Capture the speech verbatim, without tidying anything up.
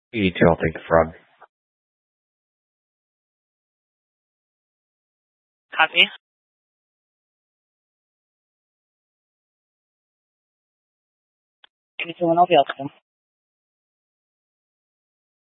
eighty-two, I'll take the frog. Copy. eighty-two, and I'll be up.